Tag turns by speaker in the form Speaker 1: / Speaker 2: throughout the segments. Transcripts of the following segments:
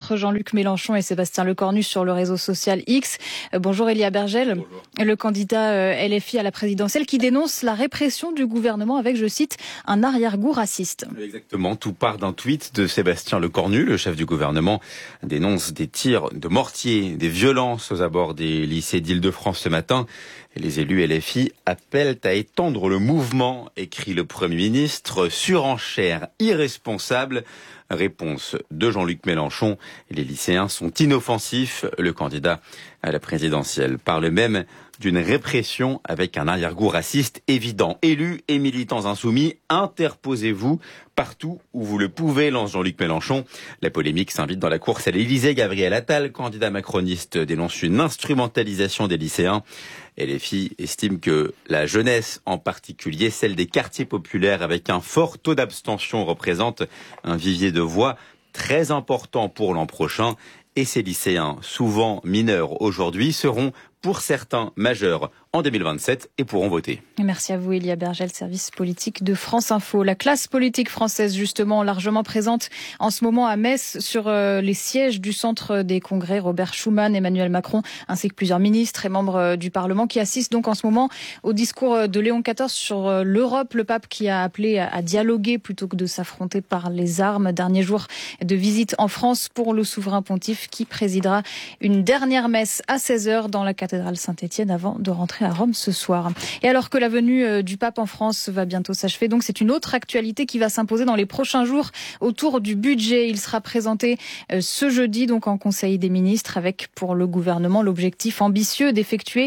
Speaker 1: entre Jean-Luc Mélenchon et Sébastien Lecornu sur le réseau social X. Bonjour Elia Bergel. Bonjour. Le candidat LFI à la présidentielle qui dénonce la répression du gouvernement avec, je cite, un arrière-goût raciste.
Speaker 2: Exactement, tout part d'un tweet de Sébastien Lecornu. Le chef du gouvernement dénonce des tirs de mortier, des violences aux abords des lycées d'Île-de-France ce matin. Les élus LFI appellent à étendre le mouvement, écrit le Premier ministre. Surenchère irresponsable. Réponse de Jean-Luc Mélenchon. Les lycéens sont inoffensifs. Le candidat à la présidentielle parle même d'une répression avec un arrière-goût raciste évident. Élus et militants insoumis, interposez-vous partout où vous le pouvez, lance Jean-Luc Mélenchon. La polémique s'invite dans la course à l'Élysée. Gabriel Attal, candidat macroniste, dénonce une instrumentalisation des lycéens. LFI estime que la jeunesse, en particulier celle des quartiers populaires avec un fort taux d'abstention, représente un vivier de voix très important pour l'an prochain. Et ces lycéens, souvent mineurs aujourd'hui, seront pour certains majeurs en 2027 et pourront voter.
Speaker 1: Merci à vous Elia Bergel, service politique de France Info. La classe politique française justement largement présente en ce moment à Metz sur les sièges du centre des congrès. Robert Schuman, Emmanuel Macron ainsi que plusieurs ministres et membres du Parlement qui assistent donc en ce moment au discours de Léon XIV sur l'Europe. Le pape qui a appelé à dialoguer plutôt que de s'affronter par les armes. Dernier jour de visite en France pour le souverain pontife qui présidera une dernière messe à 16h dans la cathédrale Saint-Étienne avant de rentrer à Rome ce soir. Et alors que la venue du pape en France va bientôt s'achever, donc c'est une autre actualité qui va s'imposer dans les prochains jours autour du budget. Il sera présenté ce jeudi donc en Conseil des ministres avec pour le gouvernement l'objectif ambitieux d'effectuer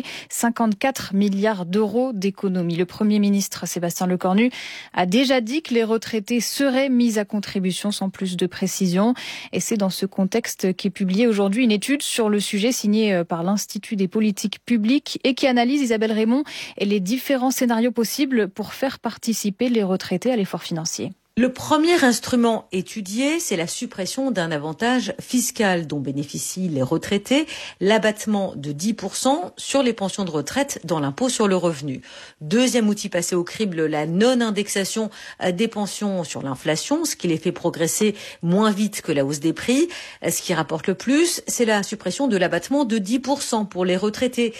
Speaker 1: 54 milliards d'euros d'économies. Le Premier ministre Sébastien Lecornu a déjà dit que les retraités seraient mis à contribution sans plus de précision. Et c'est dans ce contexte qu'est publiée aujourd'hui une étude sur le sujet signée par l'Institut des politiques publiques et qui analyse, Isabelle Raymond, les différents scénarios possibles pour faire participer les retraités à l'effort financier.
Speaker 3: Le premier instrument étudié, c'est la suppression d'un avantage fiscal dont bénéficient les retraités, l'abattement de 10% sur les pensions de retraite dans l'impôt sur le revenu. Deuxième outil passé au crible, la non-indexation des pensions sur l'inflation, ce qui les fait progresser moins vite que la hausse des prix. Ce qui rapporte le plus, c'est la suppression de l'abattement de 10% pour les retraités,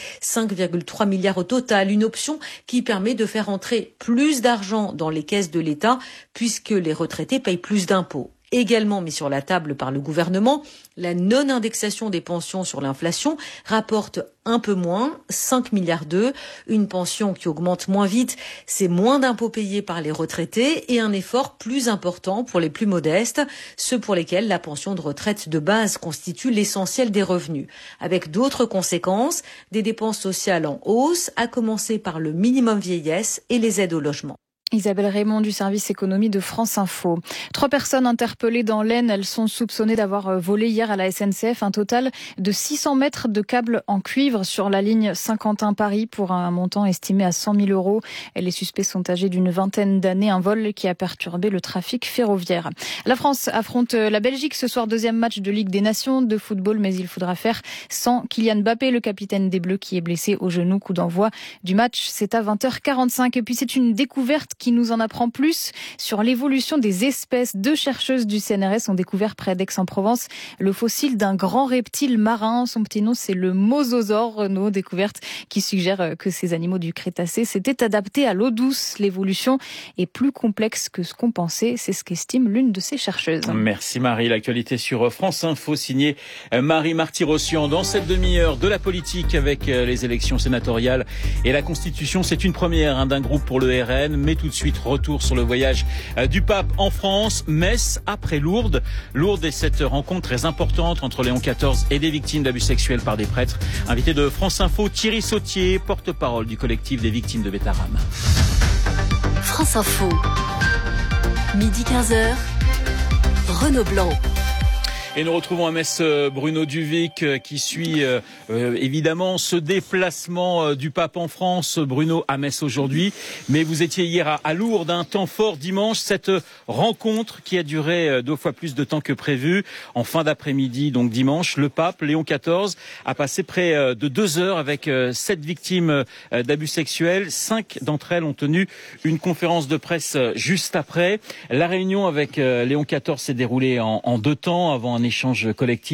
Speaker 3: 5,3 milliards au total, une option qui permet de faire entrer plus d'argent dans les caisses de l'État puisque les retraités payent plus d'impôts. Également mis sur la table par le gouvernement, la non-indexation des pensions sur l'inflation rapporte un peu moins, 5 milliards d'euros. Une pension qui augmente moins vite, c'est moins d'impôts payés par les retraités et un effort plus important pour les plus modestes, ceux pour lesquels la pension de retraite de base constitue l'essentiel des revenus. Avec d'autres conséquences, des dépenses sociales en hausse, à commencer par le minimum vieillesse et les aides au logement.
Speaker 1: Isabelle Raymond du service économie de France Info. 3 personnes interpellées dans l'Aisne. Elles sont soupçonnées d'avoir volé hier à la SNCF un total de 600 mètres de câbles en cuivre sur la ligne Saint-Quentin-Paris pour un montant estimé à 100 000 euros. Les suspects sont âgés d'une vingtaine d'années. Un vol qui a perturbé le trafic ferroviaire. La France affronte la Belgique ce soir, deuxième match de Ligue des Nations de football, mais il faudra faire sans Kylian Mbappé, le capitaine des Bleus qui est blessé au genou. Coup d'envoi du match, c'est à 20h45. Et puis c'est une découverte qui nous en apprend plus sur l'évolution des espèces. 2 chercheuses du CNRS ont découvert près d'Aix-en-Provence le fossile d'un grand reptile marin. Son petit nom, c'est le mosasaure, Renaud. Découverte qui suggère que ces animaux du Crétacé s'étaient adaptés à l'eau douce. L'évolution est plus complexe que ce qu'on pensait. C'est ce qu'estime l'une de ces chercheuses.
Speaker 4: Merci Marie. L'actualité sur France Info, signée Marie Marty-Rossian. Dans cette demi-heure de la politique avec les élections sénatoriales et la Constitution, c'est une première d'un groupe pour le RN, mais tout de suite retour sur le voyage du pape en France, Metz après Lourdes. Lourdes est cette rencontre très importante entre Léon XIV et des victimes d'abus sexuels par des prêtres. Invité de France Info, Thierry Sautier, porte-parole du collectif des victimes de Bétarame.
Speaker 5: France Info, midi 15h, Renaud Blanc.
Speaker 4: Et nous retrouvons à Metz Bruno Duvic qui suit évidemment ce déplacement du pape en France. Bruno, à Metz aujourd'hui, mais vous étiez hier à Lourdes, un temps fort dimanche, cette rencontre qui a duré 2 fois plus de temps que prévu. En fin d'après-midi, donc dimanche, le pape Léon XIV a passé près de 2 heures avec 7 victimes d'abus sexuels. 5 d'entre elles ont tenu une conférence de presse juste après. La réunion avec Léon XIV s'est déroulée en 2 temps avant un échange collectif.